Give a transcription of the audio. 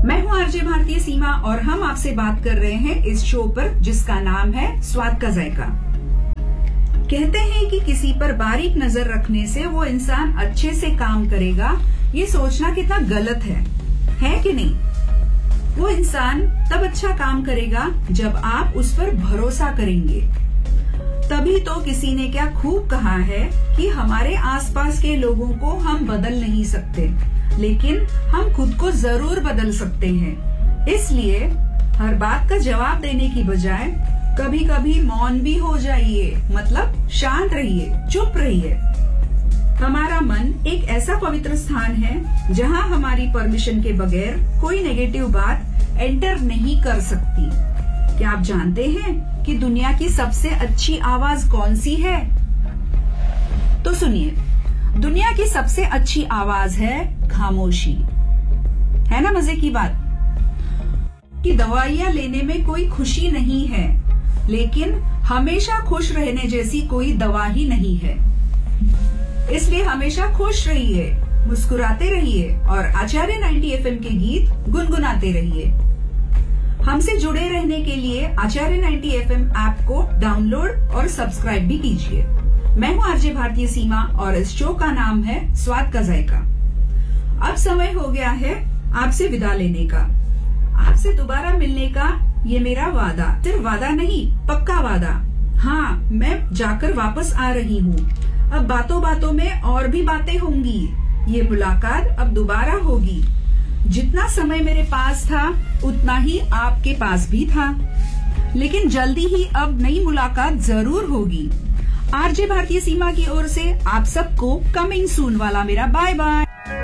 मैं हूँ आरजे भारतीय सीमा और हम आपसे बात कर रहे हैं इस शो पर जिसका नाम है स्वाद का जायका। कहते हैं कि किसी पर बारीक नजर रखने से वो इंसान अच्छे से काम करेगा, ये सोचना कितना गलत है कि नहीं? वो इंसान तब अच्छा काम करेगा जब आप उस पर भरोसा करेंगे। तभी तो किसी ने क्या खूब कहा है कि हमारे आसपास के लोगों को हम बदल नहीं सकते, लेकिन हम खुद को जरूर बदल सकते हैं। इसलिए हर बात का जवाब देने की बजाय कभी कभी मौन भी हो जाइए, मतलब शांत रहिए, चुप रहिए। हमारा मन एक ऐसा पवित्र स्थान है जहां हमारी परमिशन के बगैर कोई नेगेटिव बात एंटर नहीं कर सकती। क्या आप जानते हैं कि दुनिया की सबसे अच्छी आवाज कौन सी है? तो सुनिए, दुनिया की सबसे अच्छी आवाज है खामोशी। है ना मजे की बात कि दवाइयां लेने में कोई खुशी नहीं है, लेकिन हमेशा खुश रहने जैसी कोई दवा ही नहीं है। इसलिए हमेशा खुश रहिए, मुस्कुराते रहिए और आचार्य 90 FM के गीत गुनगुनाते रहिए। हमसे जुड़े रहने के लिए आचार्य 90 FM ऐप को डाउनलोड और सब्सक्राइब भी कीजिए। मैं हूँ आरजे भारतीय सीमा और इस शो का नाम है स्वाद का जायका। अब समय हो गया है आपसे विदा लेने का, आपसे दोबारा मिलने का। ये मेरा वादा, सिर्फ वादा नहीं, पक्का वादा। हाँ, मैं जाकर वापस आ रही हूँ। अब बातों बातों में और भी बातें होंगी। ये मुलाकात अब दोबारा होगी। जितना समय मेरे पास था उतना ही आपके पास भी था, लेकिन जल्दी ही अब नई मुलाकात जरूर होगी। आरजे भारतीय सीमा की ओर से आप सबको कमिंग सून वाला मेरा बाय बाय।